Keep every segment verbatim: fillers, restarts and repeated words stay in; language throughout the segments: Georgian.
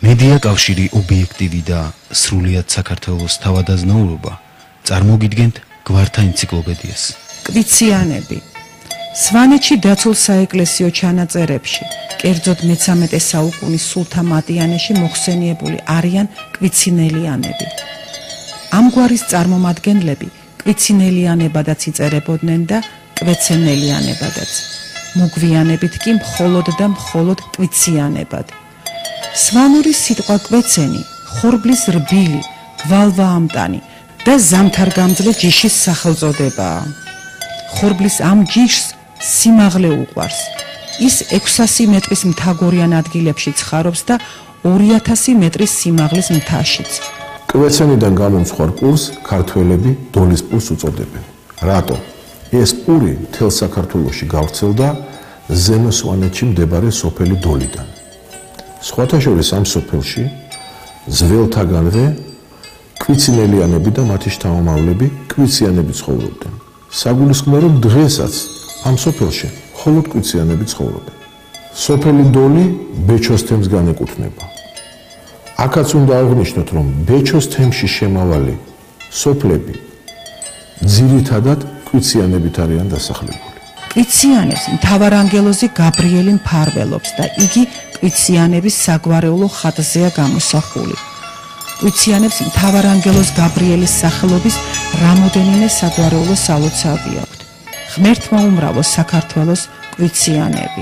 მედია კავშირი ობიექტივი და სრულიად საქართველოს თავადაზნაურობა წარმოგიდგენთ გვართა ენციკლოპედიას. კვიციანები. სვანეთში დაცულ საეკლესიო ჩანაწერებში, კერძოდ მესამე საუკუნის სულთამატიანეში მოხსენიებული არიან კვიცინელიანები. ამ გვარის წარმომადგენლები კვიცინელიანებადაც იწერებოდნენ და კვეცენელიანებადაც. მოგვიანებით კი მხოლოდ და მხოლოდ კვიციანებად. სვანური სიტყვა კვეცენი, ხორბლის რბილი, გვალვაამტანი და ზამთარგამძლე ჯიშის სახელწოდებაა. ხორბლის ამ ჯიშს სიმაღლე უყვარს. ის ექვსასი მეტრის მთაგორიან ადგილებში ცხარობს და ორი ათასი მეტრის სიმაღლის მთაშიც. კვეცენიდან გამომცხვარ პურს ქართველები დოლის პურს უწოდებენ. რატო? ეს პური მთელ საქართველოში გავრცელდა ზემო სვანეთში მდებარე სოფელი დოლიდან. სხვათა შორის ამ სოფელში ძველთაგანვე კვიცინელიანები და მათი შთამომავლები კვიციანები ცხოვრობდნენ. საგულისხმოა, რომ დღესაც ამ სოფელში მხოლოდ კვიციანები ცხოვრობენ. სოფელი დოლი ბეჩოს თემს განეკუთვნება. აქაც უნდა აღვნიშნოთ, რომ ბეჩოს თემში შემავალი სოფლები ძირითადად კვიციანებით არიან დასახლებული. კვიციანებს მთავარანგელოზი გაბრიელი მფარველობს და იგი კვიციანების საგვარეულო ხატზეა გამოსახული. კვიციანებს მთავარანგელოზ გაბრიელის სახელობის რამოდენიმე საგვარეულო სალოცავი აქვთ. ღმერთმა უმრავო საქართველოს კვიციანები.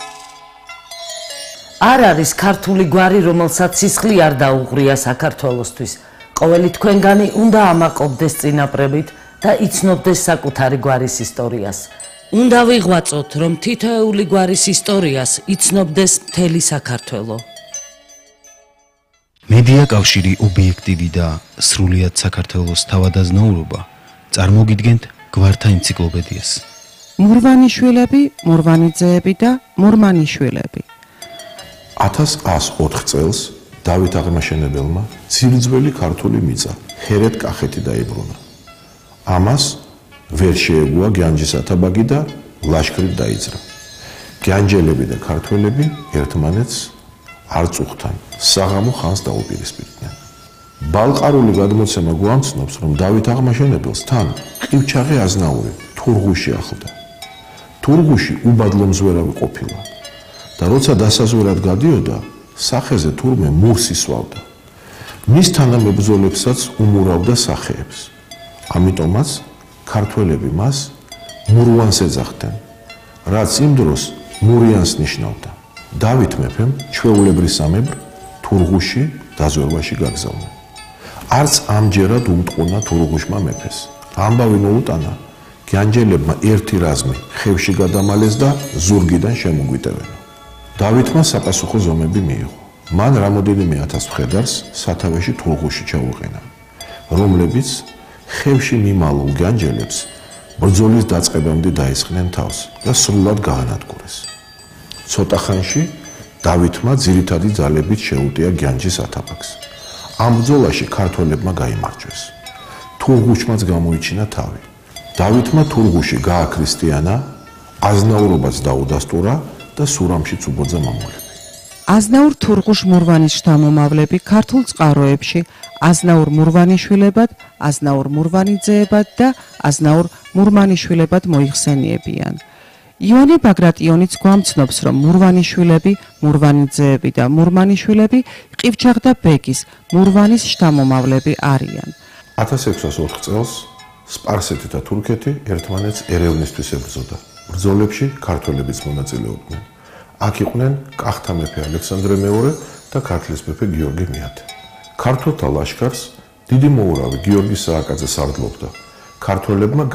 არ არის ქართული გვარი, რომელსაც სისხლი არ დაუღრია საქართველოსთვის. ყოველი თქვენგანი უნდა ამაყობდეს წინაპრებით და იცნობდეს საკუთარი გვარის ისტორიას. უნდა ვიღვაწოთ, რომ თითოეული გვარის ისტორიას იცნობდეს მთელი საქართველო. მედია კავშირი ობიექტივი და სრულიად საქართველოს თავადაზნაურობა წარმოგიდგენთ გვართა ენციკლოპედიას. მურვანიშვილები, მურვანიძეები და მურმანიშვილები. ათას ას ოთხ წელს დავით აღმაშენებელმა ძირძველი ქართული მიწა ჰერეთ კახეთი დაიბრუნა. ამას ვერ შეეგუა განჯის ათაბაგი და ლაშქრით დაიძრა. განჯელები და ქართველები ერთმანეთს არ წუხთან, საღამო ხანს დაუპირისპირდნენ. ბალყარული გადმოცემა გვამცნობს, რომ დავით აღმაშენებელს თან ყივჩაღი აზნაური თურღუში ახლდა. თურღუში უბადლო მზვერავი ყოფილა და როცა დასაზვერად გადიოდა, სახეზე თურმე მურს ისვავდა. მის თანამებრძოლებსაც უმურავდა სახეებს. ამიტომაც ქართველები მას მურვანს ეძახდნენ, რაც იმ დროს მურიანს ნიშნავდა. დავით მეფემ ჩვეულებრისამებრ თურღუში დაზვერვაში გაგზავნა. არც ამჯერად უმტყუნა თურღუშმა მეფეს. ამბავი მოუტანა, განჯელებმა ერთი რაზმი ხევში გადამალეს და ზურგიდან შემოგვიტევენა. დავითმა საპასუხო ზომები მიიღო. მან რამოდენიმე ათას მხედარს სათავეში თურღუში ჩაუყენა, რომლებიც ხევში მიმალულ განჯელებს ბრძოლის დაწყებამდე დაისხნენ თავს და სრულად გაანადგურეს. ცოტა ხანში დავითმა ძირითადი ძალებით შეუტია განჯის ათაბაგს. ამ ბრძოლაში ქართველებმა გაიმარჯვეს. თურღუშმაც გამოიჩინა თავი. დავითმა თურღუში გააქრისტიანა, აზნაურობაც დაუდასტურა და სურამშიც უბოძა მამულები. აზნაურ თურღუშ მურვანის შთამომავლები ქართულ წყაროებში აზნაურ მურვანიშვილებად, აზნაურ მურვანიძეებად და აზნაურ მურმანიშვილებად მოიხსენიებიან. ივანე ბაგრატიონიც გვამცნობს, რომ მურვანიშვილები, მურვანიძეები და მურმანიშვილები ყივჩაღ და ბეგის მურვანის შთამომავლები არიან. ათას ექვსას ოთხ წელს სპარსეთი და თურქეთი ერთმანეთს ერევნისთვის ებრძოდა. ბრძოლებში ქართველებიც მონაწილეობდნენ. აქ იყვნენ კახთა მეფე ალექსანდრე მეორე და ქართლის მეფე გიორგი მეათე. ქართველთა ლაშქარს დიდი მოურავი გიორგი სააკაძე სარდლობდა. ქართველებმა